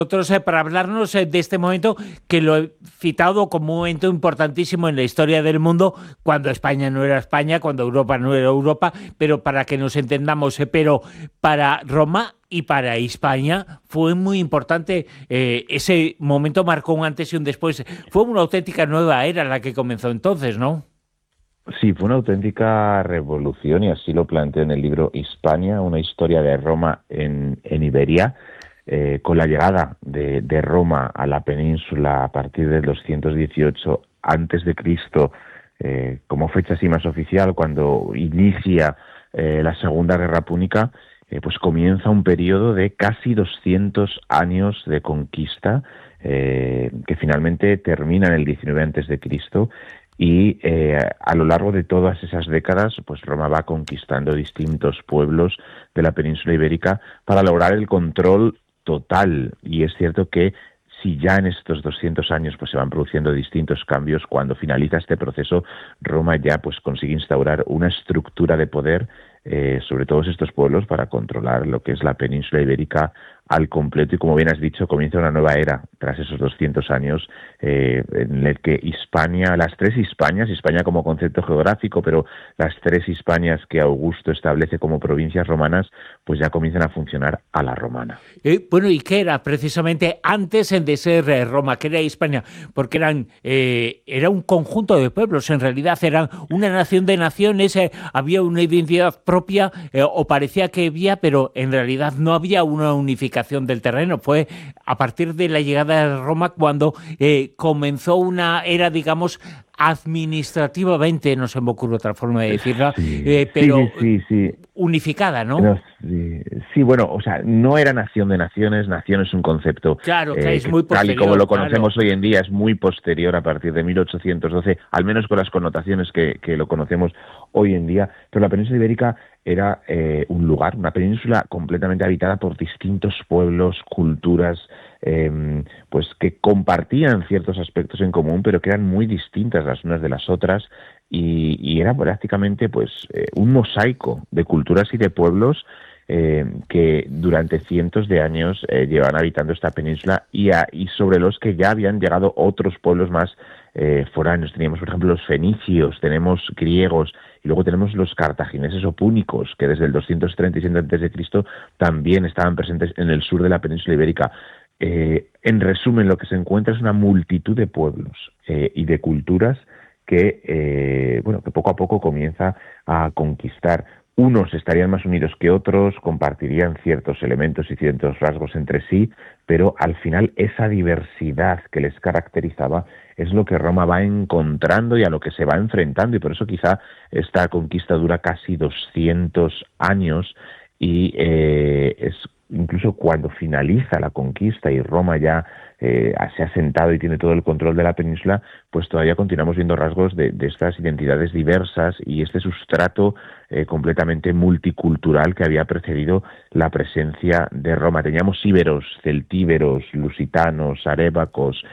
Nosotros para hablarnos de este momento que lo he citado como un momento importantísimo en la historia del mundo, cuando España no era España, cuando Europa no era Europa, pero para que nos entendamos, pero para Roma y para España fue muy importante. Ese momento marcó un antes y un después. Fue una auténtica nueva era la que comenzó entonces, ¿no? Sí, fue una auténtica revolución y así lo planteo en el libro Hispania, una historia de Roma en Iberia. Con la llegada de Roma a la península a partir del 218 antes de Cristo, como fecha así más oficial, cuando inicia la Segunda Guerra Púnica, pues comienza un periodo de casi 200 años de conquista, que finalmente termina en el 19 antes de Cristo. Y a lo largo de todas esas décadas, pues Roma va conquistando distintos pueblos de la península ibérica para lograr el control total. Y es cierto que si ya en estos 200 años pues se van produciendo distintos cambios, cuando finaliza este proceso, Roma ya pues consigue instaurar una estructura de poder sobre todos estos pueblos para controlar lo que es la península ibérica al completo. Y como bien has dicho, comienza una nueva era tras esos 200 años en el que Hispania, las tres Hispanias, Hispania como concepto geográfico, pero las tres Hispanias que Augusto establece como provincias romanas, pues ya comienzan a funcionar a la romana. Bueno, ¿y qué era precisamente antes de ser Roma? ¿Qué era Hispania? Porque era un conjunto de pueblos, en realidad eran una nación de naciones, había una identidad propia, o parecía que había, pero en realidad no había una unificación del terreno. Fue a partir de la llegada de Roma cuando comenzó una era, digamos, administrativamente, no se me ocurre otra forma de decirla, Sí, sí, pero sí, sí, sí. unificada, ¿no? No, sí, sí, bueno, o sea, no era nación de naciones, nación es un concepto Claro, que es que muy tal y como posterior, lo claro. conocemos hoy en día es muy posterior a partir de 1812, al menos con las connotaciones que lo conocemos hoy en día, pero la península ibérica era un lugar, una península completamente habitada por distintos pueblos, culturas, pues que compartían ciertos aspectos en común, pero que eran muy distintas las unas de las otras, y era prácticamente pues un mosaico de culturas y de pueblos que durante cientos de años llevan habitando esta península y sobre los que ya habían llegado otros pueblos más foráneos. Teníamos, por ejemplo, los fenicios, tenemos griegos y luego tenemos los cartagineses o púnicos, que desde el 237 a.C. también estaban presentes en el sur de la península ibérica. En resumen, lo que se encuentra es una multitud de pueblos y de culturas que, bueno, que poco a poco comienza a conquistar. Unos estarían más unidos que otros, compartirían ciertos elementos y ciertos rasgos entre sí, pero al final esa diversidad que les caracterizaba es lo que Roma va encontrando y a lo que se va enfrentando, y por eso quizá esta conquista dura casi 200 años y es incluso cuando finaliza la conquista y Roma ya se ha sentado y tiene todo el control de la península, pues todavía continuamos viendo rasgos de estas identidades diversas y este sustrato completamente multicultural que había precedido la presencia de Roma. Teníamos íberos, celtíberos, lusitanos, arébacos,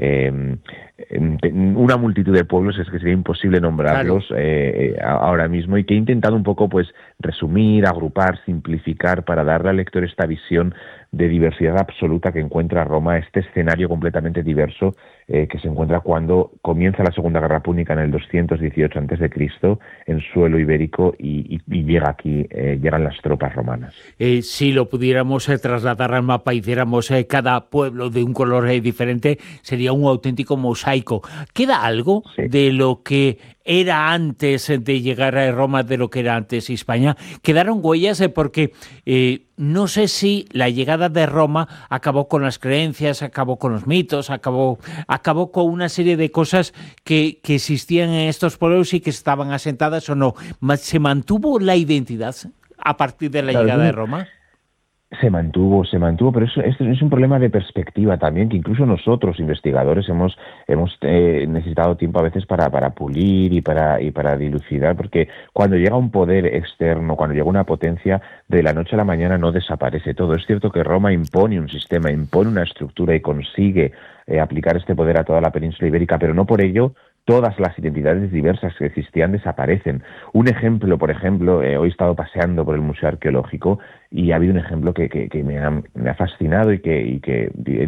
una multitud de pueblos, es que sería imposible Claro. nombrarlos ahora mismo, y que he intentado un poco pues resumir, agrupar, simplificar para darle al lector esta visión de diversidad absoluta que encuentra Roma, este escenario completamente diverso que se encuentra cuando comienza la Segunda Guerra Púnica en el 218 a.C. en suelo ibérico y llega aquí, llegan las tropas romanas. Si lo pudiéramos trasladar al mapa, hiciéramos cada pueblo de un color diferente, sería un auténtico mosaico. ¿Queda algo Sí. de lo que era antes de llegar a Roma, de lo que era antes España? ¿Quedaron huellas? Porque no sé si la llegada de Roma acabó con las creencias, acabó con los mitos, acabó con una serie de cosas que existían en estos pueblos y que estaban asentadas o no. ¿Se mantuvo la identidad a partir de la Claro, llegada de Roma? se mantuvo, pero eso es un problema de perspectiva también, que incluso nosotros, investigadores, hemos necesitado tiempo a veces para pulir y para dilucidar, porque cuando llega un poder externo, cuando llega una potencia, de la noche a la mañana no desaparece todo. Es cierto que Roma impone un sistema, impone una estructura y consigue aplicar este poder a toda la península ibérica, pero no por ello todas las identidades diversas que existían desaparecen. Un ejemplo, por ejemplo, hoy he estado paseando por el Museo Arqueológico y ha habido un ejemplo que me ha fascinado y que